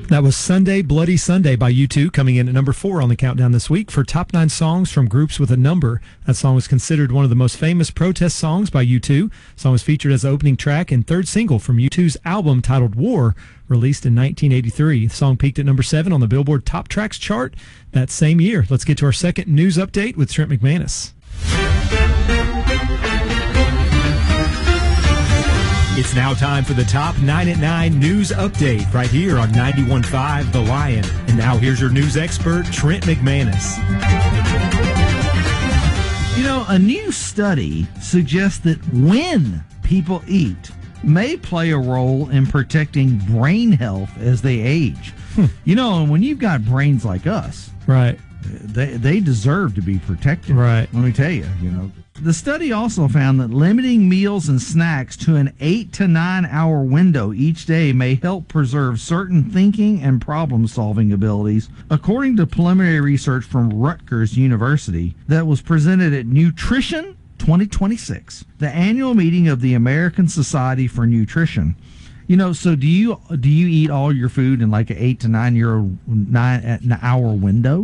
That was Sunday, Bloody Sunday by U2, coming in at number 4 on the countdown this week for top 9 songs from groups with a number. That song was considered one of the most famous protest songs by U2. The song was featured as the opening track and third single from U2's album titled War, released in 1983. The song peaked at number 7 on the Billboard Top Tracks chart that same year. Let's get to our second news update with Trent McManus. It's now time for the Top 9 at 9 News Update right here on 91.5 The Lion. And now here's your news expert, Trent McManus. You know, a new study suggests that when people eat may play a role in protecting brain health as they age. You know, and when you've got brains like us, right, they deserve to be protected. Right. Let me tell you, you know. The study also found that limiting meals and snacks to an 8 to 9 hour window each day may help preserve certain thinking and problem-solving abilities, according to preliminary research from Rutgers University that was presented at Nutrition 2026, the annual meeting of the American Society for Nutrition. You know, so do you eat all your food in like an 8 to 9 hour window?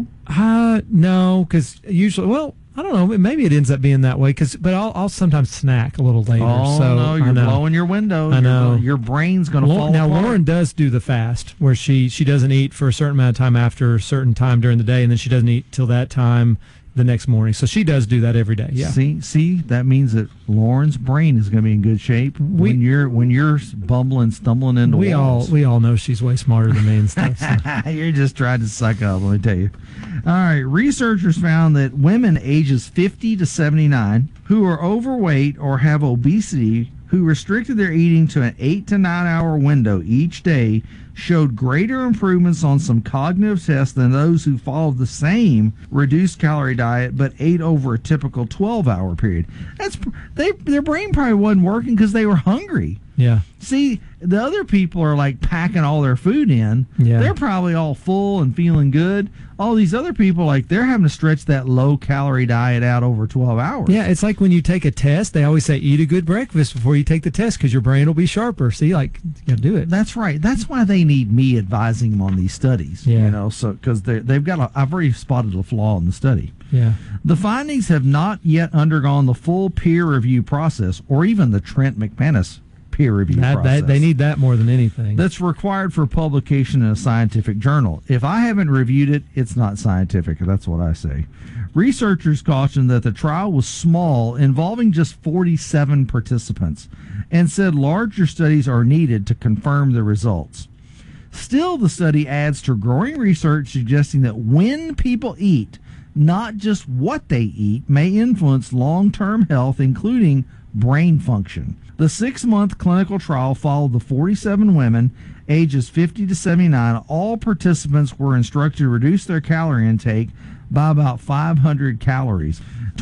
No, because usually, well, I don't know. Maybe it ends up being that way. But I'll sometimes snack a little later. Oh, so no, you're blowing your window. I know. Your brain's going to fall now, apart. Lauren does do the fast, where she doesn't eat for a certain amount of time after a certain time during the day, and then she doesn't eat till that time the next morning. So she does do that every day. Yeah. See, that means that Lauren's brain is going to be in good shape when you're stumbling into walls. We all know she's way smarter than me and stuff. So. You're just trying to suck up, let me tell you. All right, researchers found that women ages 50 to 79 who are overweight or have obesity who restricted their eating to an 8 to 9 hour window each day showed greater improvements on some cognitive tests than those who followed the same reduced calorie diet but ate over a typical 12-hour period. Their brain probably wasn't working because they were hungry. Yeah. See, the other people are like packing all their food in. Yeah. They're probably all full and feeling good. All these other people, like, they're having to stretch that low-calorie diet out over 12 hours. Yeah, it's like when you take a test, they always say eat a good breakfast before you take the test because your brain will be sharper. See, like, you got to do it. That's right. That's why they need me advising them on these studies. Yeah. You know, so because they've got I've already spotted a flaw in the study. Yeah. The findings have not yet undergone the full peer review process or even the Trent McManus peer review process. They need that more than anything. That's required for publication in a scientific journal. If I haven't reviewed it, it's not scientific. That's what I say. Researchers cautioned that the trial was small, involving just 47 participants, and said larger studies are needed to confirm the results. Still, the study adds to growing research suggesting that when people eat, not just what they eat, may influence long-term health, including brain function. The 6-month clinical trial followed the 47 women, ages 50 to 79. All participants were instructed to reduce their calorie intake by about 500 calories.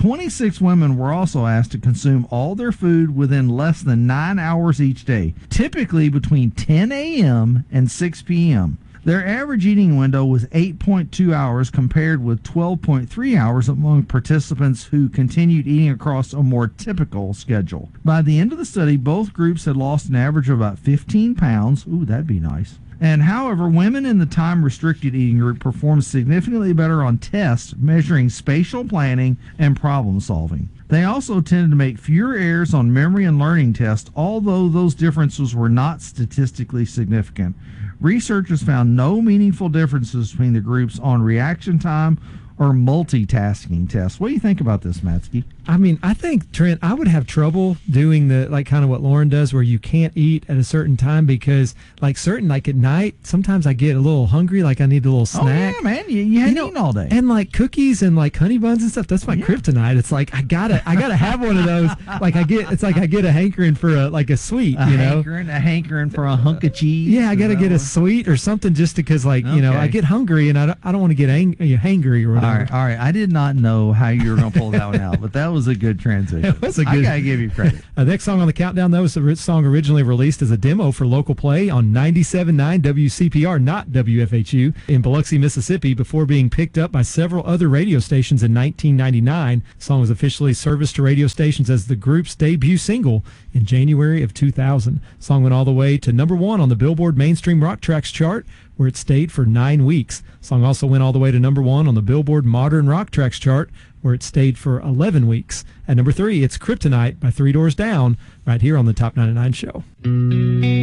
26 women were also asked to consume all their food within less than 9 hours each day, typically between 10 a.m. and 6 p.m. Their average eating window was 8.2 hours compared with 12.3 hours among participants who continued eating across a more typical schedule. By the end of the study, both groups had lost an average of about 15 pounds. Ooh, that'd be nice. And however, women in the time-restricted eating group performed significantly better on tests measuring spatial planning and problem-solving. They also tended to make fewer errors on memory and learning tests, although those differences were not statistically significant. Researchers found no meaningful differences between the groups on reaction time or multitasking tests. What do you think about this, Matsky? I mean, I think, Trent, I would have trouble doing the, like, kind of what Lauren does where you can't eat at a certain time because, like, at night, sometimes I get a little hungry, like I need a little snack. Oh, yeah, man. You hadn't eaten all day. And, like, cookies and, like, honey buns and stuff, that's my kryptonite. It's like, I gotta have one of those. Like, I get a hankering for, a sweet, you know? A hankering for a hunk of cheese. Yeah, I gotta get a sweet or something just because, like, you know, I get hungry and I don't want to get hangry or whatever. All right. I did not know how you were going to pull that one out, but that was a good transition. It was a I good. gotta give you credit. The next song on the countdown, though, was a song originally released as a demo for local play on 97.9 WCPR, not WFHU, in Biloxi, Mississippi, before being picked up by several other radio stations in 1999. The song was officially serviced to radio stations as the group's debut single in January of 2000. The song went all the way to number 1 on the Billboard Mainstream Rock Tracks chart, where it stayed for 9 weeks. The song also went all the way to number 1 on the Billboard Modern Rock Tracks chart, where it stayed for 11 weeks. At number 3, it's Kryptonite by Three Doors Down, right here on the Top 99 Show.